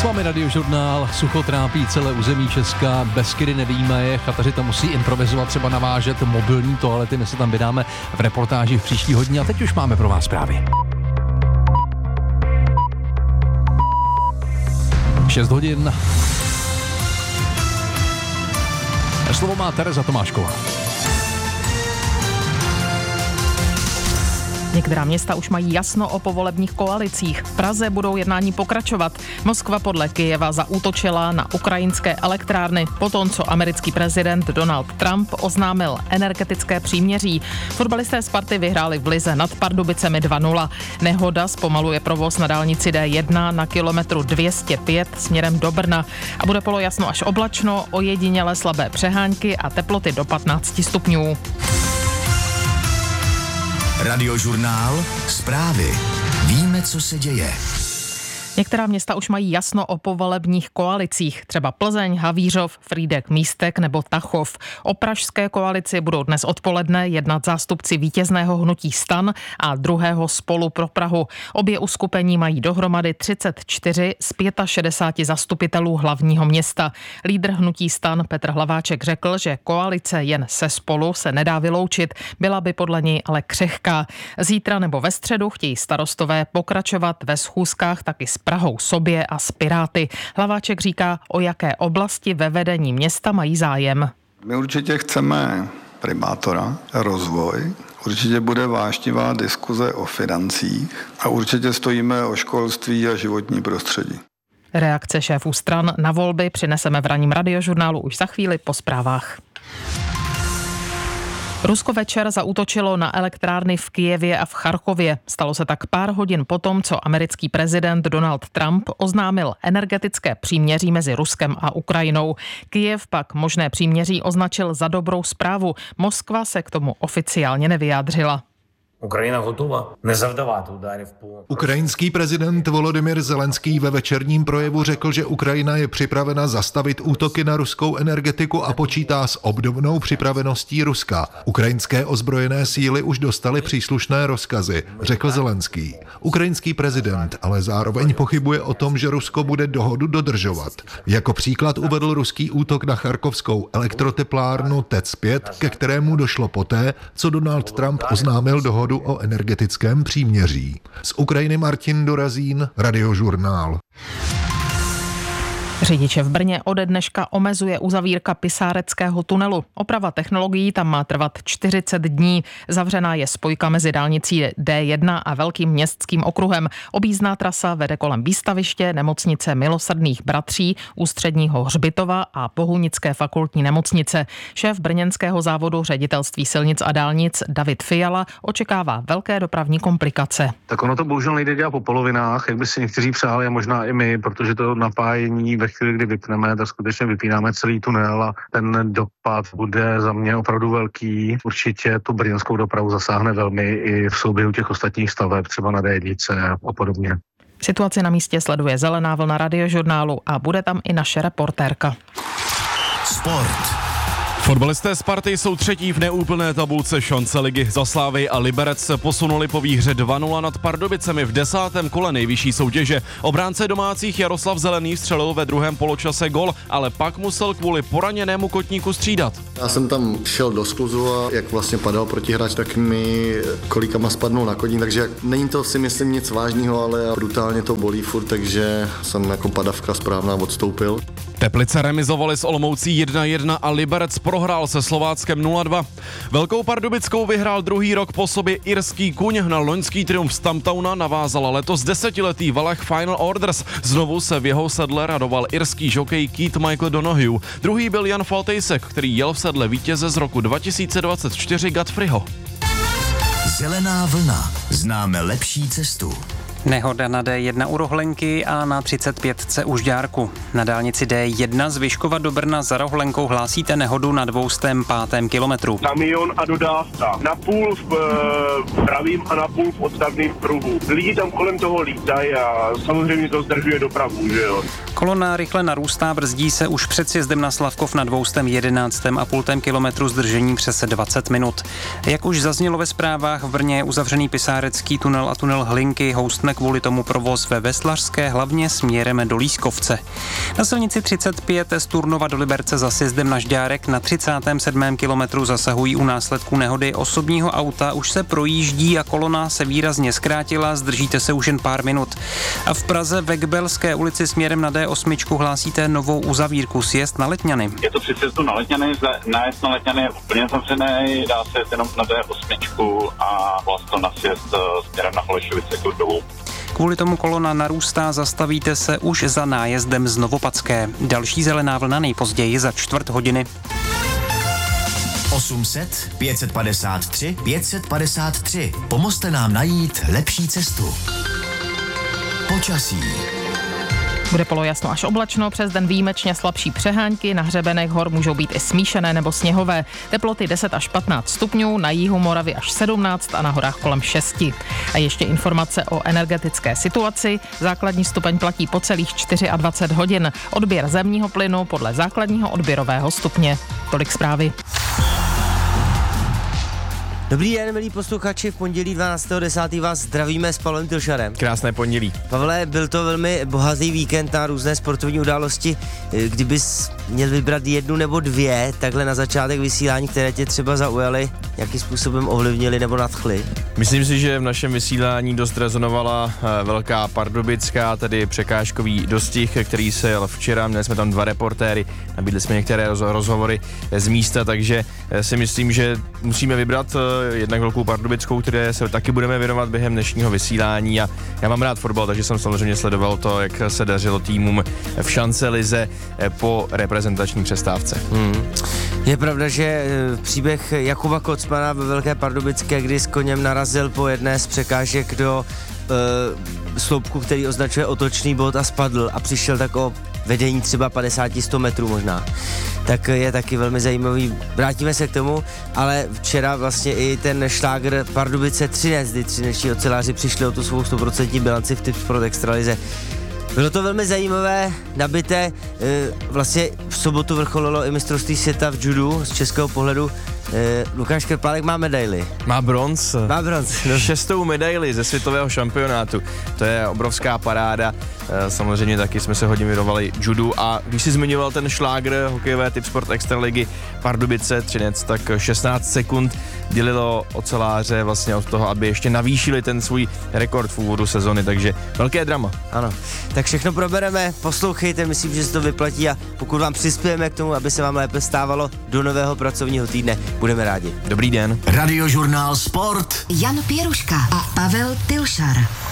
Máme radiožurnál, sucho trápí celé území Česka, Beskydy nevyjímaje, chataři tam musí improvizovat, třeba navážet mobilní toalety, my se tam vydáme v reportáži v příští hodině a teď už máme pro vás zprávy. 6 hodin. Slovo má Tereza Tomášková. Některá města už mají jasno o povolebních koalicích. V Praze budou jednání pokračovat. Moskva podle Kyjeva zaútočila na ukrajinské elektrárny potom, co americký prezident Donald Trump oznámil energetické příměří. Fotbalisté Sparty vyhráli v lize nad Pardubicemi 2-0. Nehoda zpomaluje provoz na dálnici D1 na kilometru 205 směrem do Brna. A bude polojasno až oblačno, ojediněle slabé přehánky a teploty do 15 stupňů. Radiožurnál, zprávy. Víme, co se děje. Některá města už mají jasno o povolebních koalicích, třeba Plzeň, Havířov, Frýdek, Místek nebo Tachov. O pražské koalici budou dnes odpoledne jednat zástupci vítězného hnutí STAN a druhého Spolu pro Prahu. Obě uskupení mají dohromady 34 z 65 zastupitelů hlavního města. Lídr hnutí STAN Petr Hlaváček řekl, že koalice jen se Spolu se nedá vyloučit, byla by podle něj ale křehká. Zítra nebo ve středu chtějí starostové pokračovat ve schůzkách taky s Prahou sobě a s Piráty. Hlaváček říká, o jaké oblasti ve vedení města mají zájem. My určitě chceme primátora, rozvoj, určitě bude vášnivá diskuze o financích a určitě stojíme o školství a životní prostředí. Reakce šéfů stran na volby přineseme v ranním radiožurnálu už za chvíli po zprávách. Rusko večer zaútočilo na elektrárny v Kyjevě a v Charkově. Stalo se tak pár hodin potom, co americký prezident Donald Trump oznámil energetické příměří mezi Ruskem a Ukrajinou. Kyjev pak možné příměří označil za dobrou zprávu. Moskva se k tomu oficiálně nevyjádřila. Ukrajina готова не завдавати ударів по... Ukrajinský prezident Volodymyr Zelenský ve večerním projevu řekl, že Ukrajina je připravena zastavit útoky na ruskou energetiku a počítá s obdobnou připraveností Ruska. Ukrajinské ozbrojené síly už dostaly příslušné rozkazy, řekl Zelenský. Ukrajinský prezident ale zároveň pochybuje o tom, že Rusko bude dohodu dodržovat. Jako příklad uvedl ruský útok na charkovskou elektroteplárnu TEC-5, ke kterému došlo poté, co Donald Trump oznámil dohodu o energetickém příměří. Z Ukrajiny Martin Dorazín, Radiožurnál. Řidiče v Brně ode dneška omezuje uzavírka Pisáreckého tunelu. Oprava technologií tam má trvat 40 dní. Zavřená je spojka mezi dálnicí D1 a Velkým městským okruhem. Objízdná trasa vede kolem výstaviště, nemocnice Milosrdných bratří, Ústředního hřbitova a Bohunické fakultní nemocnice. Šéf brněnského závodu ředitelství silnic a dálnic David Fiala očekává velké dopravní komplikace. Tak ono to bohužel nejde dělat po polovinách, jak by si někteří přáli a možná i my, protože to napájení ve chvíli, kdy vypneme, tak skutečně vypínáme celý tunel a ten dopad bude za mě opravdu velký. Určitě tu brněnskou dopravu zasáhne velmi i v souběhu těch ostatních staveb, třeba na D1 a podobně. Situaci na místě sleduje Zelená vlna Radiožurnálu a bude tam i naše reportérka. Sport. Fotbalisté Sparty jsou třetí v neúplné tabulce šance ligy. Za Slávy a Liberec se posunuli po výhře 2-0 nad Pardubicemi v 10. kole nejvyšší soutěže. Obránce domácích Jaroslav Zelený vstřelil ve druhém poločase gol, ale pak musel kvůli poraněnému kotníku střídat. Já jsem tam šel do skluzu a jak vlastně padal protihráč, tak mi kolikama spadnul na kotník, takže není to si myslím nic vážného, ale brutálně to bolí furt, takže jsem jako padavka správná odstoupil. Teplice remizovali s Olomoucí 1-1 a Liberec prohrál se Slováckem 0-2. Velkou Pardubickou vyhrál druhý rok po sobě irský kuň. Na loňský triumf z Tamptowna navázala letos 10letý Valach Final Orders. Znovu se v jeho sedle radoval irský žokej Keith Michael Donoghue. Druhý byl Jan Faltejsek, který jel v sedle vítěze z roku 2024 Godfreyho. Zelená vlna. Známe lepší cestu. Nehoda na D1 u Rohlenky a na 35C u Žďárku. Na dálnici D1 z Vyškova do Brna za Rohlenkou hlásíte nehodu na 205. kilometru. Kamion a dodávka. Napůl v pravým a napůl v odstavným pruhu. Lidi tam kolem toho lítají a samozřejmě to zdržuje dopravu, že jo. Kolona rychle narůstá, brzdí se už před sjezdem na Slavkov na 211,5 kilometru zdržení přes 20 minut. Jak už zaznělo ve zprávách, v Brně je uzavřený Pisárecký tunel a tunel Hlinky, Houstne kvůli tomu provoz ve Veslařské hlavně směrem do Lískovce. Na silnici 35 z Turnova do Liberce za sjezdem na Žďárek na 37. kilometru zasahují u následků nehody osobního auta, už se projíždí a kolona se výrazně zkrátila, zdržíte se už jen pár minut. A v Praze ve Gbelské ulici směrem na D8 hlásíte novou uzavírku, sjezd na Letňany. Je to při sjezdu na Letňany, nájezd na Letňany je úplně zavřený, dá se jet jenom na D8 a vlastně na sjezd směrem na Holešovice Kurdovou. Kvůli tomu kolona narůstá, zastavíte se už za nájezdem z Novopadské. Další zelená vlna nejpozději za 1/4 hodiny. 800 553 553. Pomozte nám najít lepší cestu. Počasí. Bude polojasno až oblačno, přes den výjimečně slabší přehánky, na hřebenech hor můžou být i smíšené nebo sněhové. Teploty 10 až 15 stupňů, na jihu Moravy až 17 a na horách kolem 6. A ještě informace o energetické situaci. Základní stupeň platí po celých 24 hodin. Odběr zemního plynu podle základního odběrového stupně. Tolik zprávy. Dobrý den, milí posluchači, v pondělí 12.10. vás zdravíme s Pavlem Tilšarem. Krásné pondělí. Pavle, byl to velmi bohatý víkend na různé sportovní události. Kdybys měl vybrat jednu nebo dvě, takhle na začátek vysílání, které tě třeba zaujaly, jakým způsobem ovlivnili nebo nadchly? Myslím si, že v našem vysílání dost rezonovala velká pardubická, tedy překážkový dostih, který se jel včera. Měli jsme tam 2 reportéry, nabídli jsme některé rozhovory z místa, takže si myslím, že musíme vybrat jednak velkou pardubickou, které se taky budeme věnovat během dnešního vysílání. A já mám rád fotbal, takže jsem samozřejmě sledoval to, jak se dařilo týmům v šance lize po reprezentační přestávce. Je pravda, že příběh Jakuba Kocmana ve Velké Pardubické, kdy s koněm narazil po jedné z překážek do sloupku, který označuje otočný bod a spadl a přišel tak o vedení třeba 50-100 metrů možná, tak je taky velmi zajímavý. Vrátíme se k tomu, ale včera vlastně i ten šlágr Pardubice Třinec, kdy třineční oceláři přišli o tu svou 100% bilanci v Tipsport extralize. Bylo to velmi zajímavé, nabité, vlastně v sobotu vrcholilo i mistrovství světa v judu z českého pohledu. Lukáš Krpálek má medaili. Má bronz. Má bronz. 6. medaili ze světového šampionátu. To je obrovská paráda. Samozřejmě taky jsme se hodně věnovali judu a když si zmiňoval ten šlágr hokejové Tipsport extraligy Pardubice Třinec, tak 16 sekund dělilo oceláře vlastně od toho, aby ještě navýšili ten svůj rekord v úvodu sezony, takže velké drama. Ano, tak všechno probereme, poslouchejte, myslím, že se to vyplatí a pokud vám přispějeme k tomu, aby se vám lépe stávalo do nového pracovního týdne, budeme rádi. Dobrý den. Radiožurnál Sport. Jan Pěruška a Pavel Tilšar.